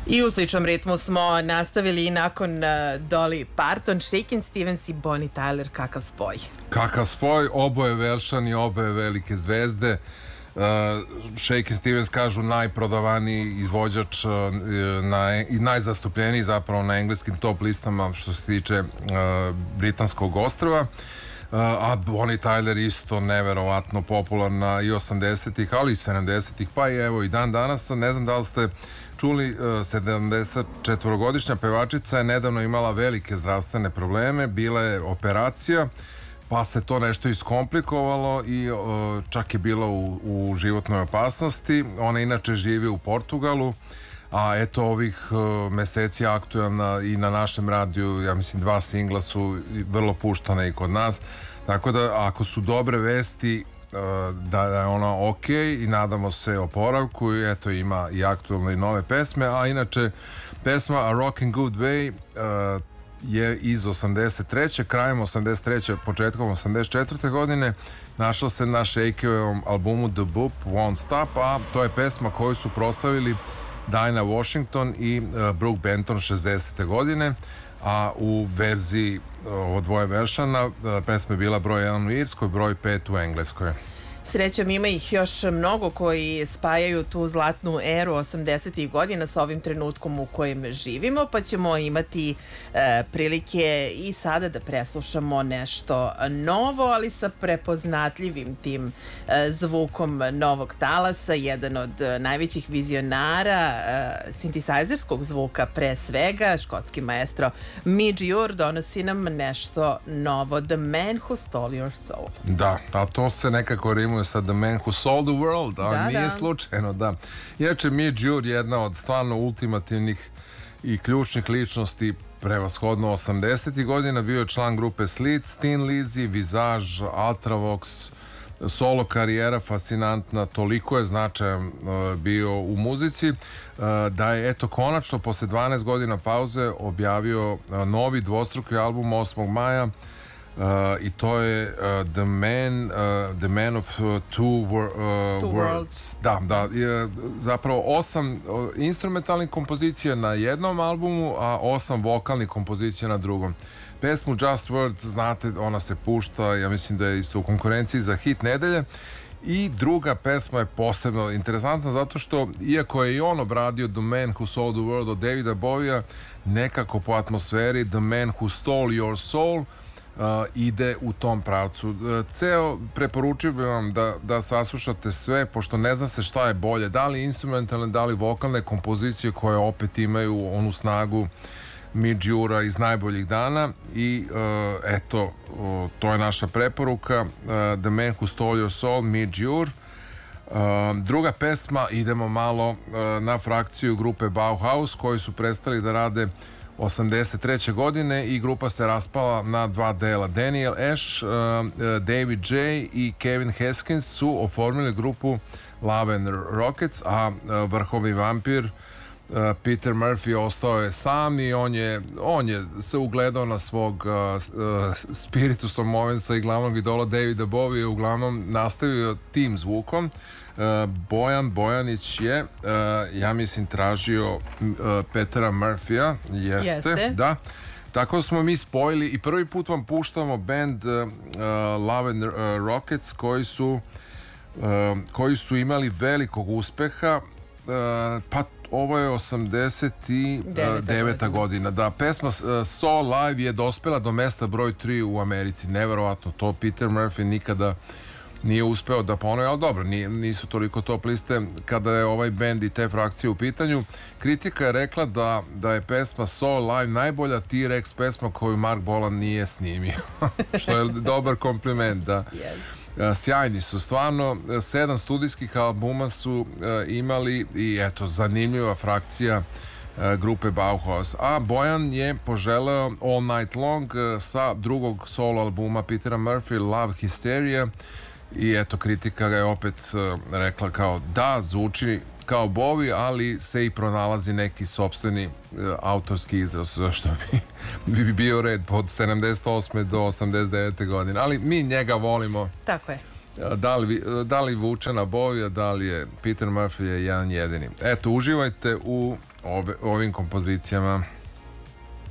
I u sličnom ritmu smo nastavili i nakon Dolly Parton, Shakin' Stevens i Bonnie Tyler. Kakav spoj? Kakav spoj, oboje Velšani, oboje velike zvezde. Shakin' Stevens kažu najprodavaniji izvođač i najzastupljeniji zapravo na engleskim top listama što se tiče britanskog ostrva. A Bonnie Tyler isto neverovatno popularna i 80-ih, ali i 70-ih, pa i evo i dan danas. Ne znam da li ste čuli, 74-godišnja pevačica je nedavno imala velike zdravstvene probleme, bila je operacija, pa se to nešto iskomplikovalo i čak je bila u životnoj opasnosti. Ona inače živi u Portugalu, a eto ovih meseci aktualna i na našem radiju, ja mislim 2 singla su vrlo puštane i kod nas, tako da ako su dobre vesti da je ona ok i nadamo se oporavku i eto ima i aktualne i nove pesme, a inače pesma A Rockin' Good Way je iz 83. krajem 83. početkom 84. godine našla se na Shakey-ovom albumu The Boop Won't Stop, a to je pesma koju su proslavili Dinah Washington i Brooke Benton 60. godine, a u verziji ovo dvoje Velšana pesma je bila broj 1 u Irskoj, broj 5 u Engleskoj. Srećom ima ih još mnogo koji spajaju tu zlatnu eru 80-ih godina sa ovim trenutkom u kojem živimo, pa ćemo imati prilike i sada da preslušamo nešto novo, ali sa prepoznatljivim tim zvukom novog talasa. Jedan od najvećih vizionara sintisajzerskog zvuka pre svega, škotski maestro Midge Ure donosi nam nešto novo, The Man Who Stole Your Soul. Da, a to se nekako rimuje sa The Man Who Sold the World, a nije slučajno, da. Inače, Midge Ure je jedna od stvarno ultimativnih i ključnih ličnosti prevashodno 80-ih godina, bio je član grupe Slits, Thin Lizzy, Visage, Ultravox, solo karijera fascinantna, toliko je značajan bio u muzici da je eto konačno posle 12 godina pauze objavio novi dvostruki album 8. maja i to je The Man of Two Worlds. Da, zapravo 8 instrumentalnih kompozicija na jednom albumu, a 8 vokalnih kompozicija na drugom. Pesmu Just Word, znate, ona se pušta, ja mislim da je isto u konkurenciji za hit nedelje. I druga pesma je posebno interesantna zato što, iako je i on obradio The Man Who Sold the World od Davida Bovija, nekako po atmosferi The Man Who Stole Your Soul ide u tom pravcu. Preporučio bih vam da saslušate sve, pošto ne zna se šta je bolje, da li instrumentalne, da li vokalne kompozicije koje opet imaju onu snagu Midge Ura iz najboljih dana i eto, to je naša preporuka, The Man Who Stole Your Soul, Midge Ure. Druga pesma, idemo malo na frakciju grupe Bauhaus koji su prestali da rade 83. godine i grupa se raspala na 2 dela. Daniel Ash, David J. i Kevin Haskins su oformili grupu Love and Rockets, a vrhovni vampir Peter Murphy ostao je sam i on je se ugledao na svog Spiritusa Movensa i glavnog idola Davida Bovija, uglavnom nastavio tim zvukom. Bojan Bojanić je, ja mislim, tražio Petera Murphya. Jeste. Da. Tako smo mi spojili i prvi put vam puštamo band Love and Rockets koji su imali velikog uspeha, pa ovo je 89. godina. Da, pesma So Live je dospela do mesta broj 3 u Americi. Neverovatno, to Peter Murphy nikada nije uspeo da ponovi, ali dobro, nisu toliko top liste kada je ovaj bend i te frakcije u pitanju. Kritika je rekla da je pesma So Live najbolja T-Rex pesma koju Mark Bolan nije snimio. Što je dobar kompliment, da. Sjajni su, stvarno. 7 studijskih albuma su imali i eto, zanimljiva frakcija grupe Bauhaus. A Bojan je poželeo All Night Long sa drugog solo albuma Petera Murphy, Love Hysteria, i eto, kritika ga je opet rekla kao da, zvuči kao Bowie, ali se i pronalazi neki sopstveni autorski izraz, zašto bi bio red od 78. do 89. godine, ali mi njega volimo. Tako je. Da li vuče na Bowija, da li je Peter Murphy je jedan jedini. Eto, uživajte u ovim kompozicijama.